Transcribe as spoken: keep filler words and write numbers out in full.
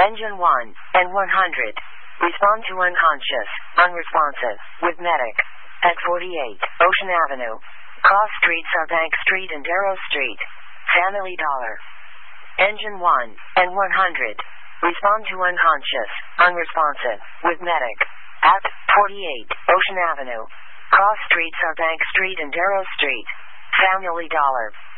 Engine one and one hundred. Respond to unconscious, unresponsive, with medic. At forty-eight, Ocean Avenue. Cross streets are Bank Street and Darrow Street. Family Dollar. Engine one and one hundred. Respond to unconscious, unresponsive, with medic. At forty-eight, Ocean Avenue. Cross streets are Bank Street and Darrow Street. Family Dollar.